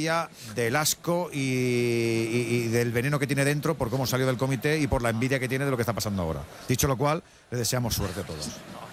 rabia, del asco y del veneno que tiene dentro por cómo salió del comité y por la envidia que tiene de lo que está pasando ahora. Dicho lo cual, le deseamos suerte a todos.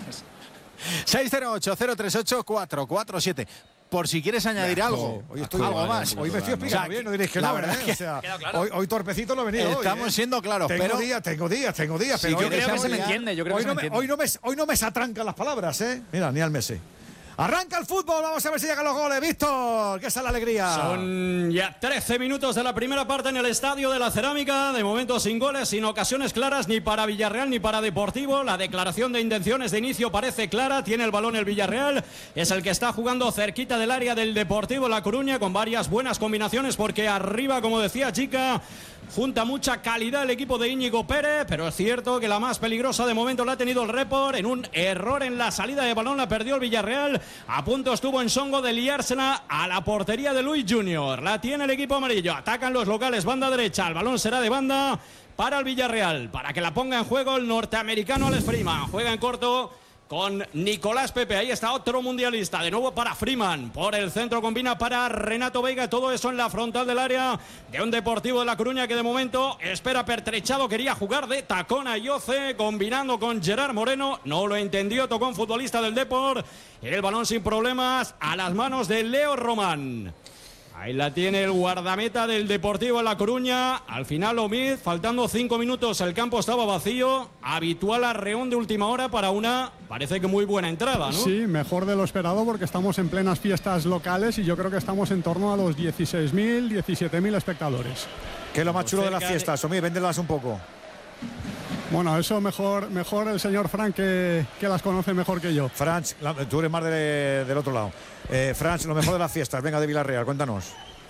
608-038-447. Por si quieres añadir algo. Hoy estoy algo más. Hoy me estoy explicando bien, no diréis que no, verdad ¿eh? O sea, hoy torpecito no he venido. Estamos siendo claros, pero Tengo días. Sí, pero yo creo que se me entiende. Hoy no me se atrancan las palabras, ¿eh? Mira, ni al Messi. Arranca el fútbol, vamos a ver si llegan los goles. Víctor, que esa es la alegría. Son ya 13 minutos de la primera parte en el Estadio de la Cerámica. De momento sin goles, sin ocasiones claras ni para Villarreal ni para Deportivo. La declaración de intenciones de inicio parece clara. Tiene el balón el Villarreal. Es el que está jugando cerquita del área del Deportivo La Coruña, con varias buenas combinaciones, porque arriba, como decía Chica, junta mucha calidad el equipo de Íñigo Pérez, pero es cierto que la más peligrosa de momento la ha tenido el Report. En un error en la salida de balón la perdió el Villarreal. A punto estuvo en Songo de liársela a la portería de Luis Junior. La tiene el equipo amarillo. Atacan los locales, banda derecha. El balón será de banda para el Villarreal, para que la ponga en juego el norteamericano Alex Freeman. Juega en corto con Nicolás Pepe. Ahí está otro mundialista. De nuevo para Freeman. Por el centro combina para Renato Veiga. Todo eso en la frontal del área de un Deportivo de La Coruña que de momento espera pertrechado. Quería jugar de tacón a Yoce, combinando con Gerard Moreno. No lo entendió. Tocó un futbolista del Depor. El balón sin problemas a las manos de Leo Román. Ahí la tiene el guardameta del Deportivo de La Coruña. Al final Omid, faltando 5 minutos, el campo estaba vacío. Habitual arreón de última hora para una, parece que muy buena entrada, ¿no? Sí, mejor de lo esperado, porque estamos en plenas fiestas locales y yo creo que estamos en torno a los 16.000, 17.000 espectadores. ¿Qué es lo más chulo de las fiestas? Omid, véndelas un poco. Bueno, eso mejor el señor Frank, que las conoce mejor que yo. Franz, tú eres más del otro lado. Franz, lo mejor de las fiestas, venga, de Villarreal, cuéntanos.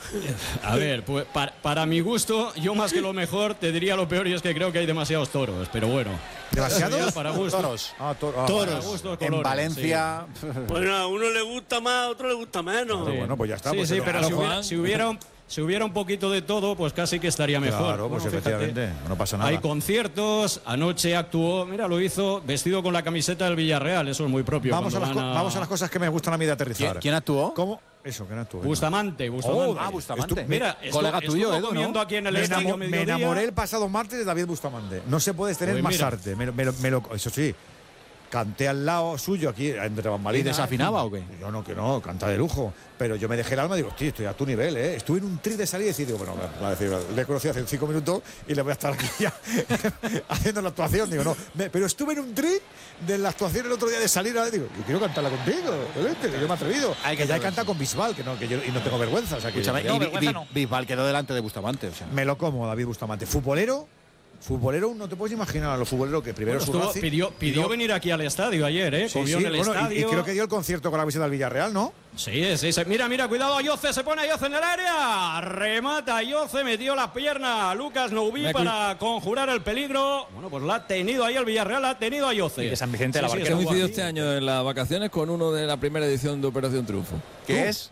A ver, pues para mi gusto, yo más que lo mejor te diría lo peor, y es que creo que hay demasiados toros, pero bueno. ¿Demasiados? Para gusto. Toros. Toros. Gusto, en colores, Valencia. Sí. Bueno, a uno le gusta más, a otro le gusta menos. Sí. Bueno, pues ya está. Sí, pues sí, pero claro, si hubiera un poquito de todo, pues casi que estaría mejor. Claro, pues bueno, efectivamente, no pasa nada. Hay conciertos, anoche actuó, mira, lo hizo vestido con la camiseta del Villarreal, eso es muy propio. Vamos a las cosas que me gustan a mí de aterrizar. ¿Quién actuó? ¿Cómo? Eso, ¿quién actuó? Bustamante. Bustamante. Mira, colega tuyo, Edu, ¿no? Aquí en el Me enamoré el pasado martes de David Bustamante. No se puede tener Pues más mira. arte. Eso sí, canté al lado suyo aquí entre bambalinas. ¿Y desafinaba o qué? Yo no, que no, canta de lujo. Pero yo me dejé el alma y digo, hostia, estoy a tu nivel, ¿eh? Estuve en un tri de salida y decir, digo, bueno, le he conocido hace 5 minutos y le voy a estar aquí ya haciendo la actuación. Digo, no, pero estuve en un tri de la actuación el otro día de salir. Digo, yo quiero cantarla contigo, que yo me he atrevido. Que ya he cantado con Bisbal, que yo y no tengo vergüenza. O sea, que Bisbal quedó delante de Bustamante. O sea. me lo como, David Bustamante. Futbolero, no te puedes imaginar a los futboleros que primero pidió venir aquí al estadio ayer, ¿eh? Sí, Comió en el estadio. y creo que dio el concierto con la visita del Villarreal, ¿no? Sí. Mira, cuidado, Ayoce, se pone Ayoce en el área. Remata Ayoce, metió la pierna a Lucas Noubí para conjurar el peligro. Bueno, pues la ha tenido ahí el Villarreal, la ha tenido Ayoce. Y de San Vicente de la Barquera. Que coincidió este año en las vacaciones con uno de la primera edición de Operación Triunfo. ¿Qué es?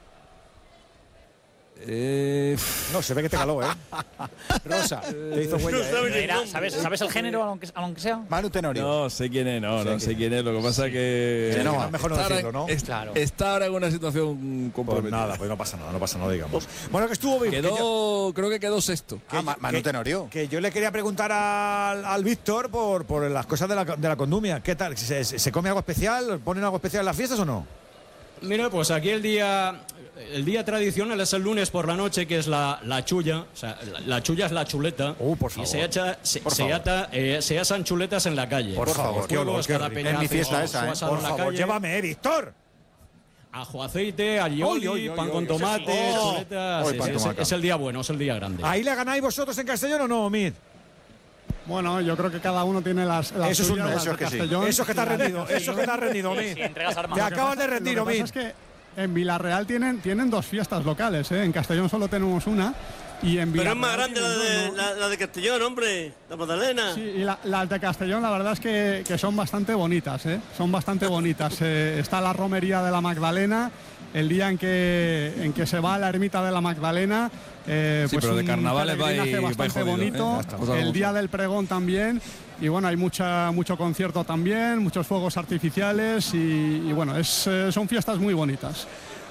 No, se ve que te caló, ¿eh? Rosa, te hizo huella, ¿Sabes el género, aunque sea? Manu Tenorio. No sé quién es, no sé quién es. Lo que pasa que... no, mejor no decirlo, ¿no? Claro. Está ahora en una situación comprometida. Pues nada, pues no pasa nada, digamos. Bueno, que estuvo bien. Creo que quedó sexto. Manu Tenorio. Que yo le quería preguntar al Víctor por las cosas de la condumia. ¿Qué tal? ¿Se come algo especial? ¿Ponen algo especial en las fiestas o no? Mira, pues aquí el día tradicional es el lunes por la noche, que es la chulla. O sea, la chulla es la chuleta. Por favor. Y se asan chuletas en la calle. Por favor, qué olor, qué rico. Es mi fiesta esa, ¿eh? Por favor, llévame, Víctor. Ajo, aceite, alioli, pan con tomate, chuletas. Es el día bueno, es el día grande. ¿Ahí le ganáis vosotros en Castellón o no, Omid? Bueno, yo creo que cada uno tiene las eso suyas, es las de Castellón. Eso es que te has rendido, Omid. Sí, entregas armas. Te acabas de rendir, Omid. Lo que Omid. pasa es que en Villarreal tienen 2 fiestas locales, ¿eh? En Castellón solo tenemos una. Y en Pero Villarreal es más grande la de Castellón, hombre, la Magdalena. Sí, y las de Castellón la verdad es que son bastante bonitas, ¿eh? Son bastante bonitas. Está la romería de la Magdalena, el día en que se va a la ermita de la Magdalena. Sí, pues pero de carnavales va bastante bonito. El día del pregón también. Y bueno, hay mucho concierto también, muchos fuegos artificiales y bueno, son fiestas muy bonitas.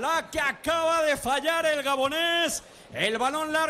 la que acaba de fallar el gabonés. El balón largo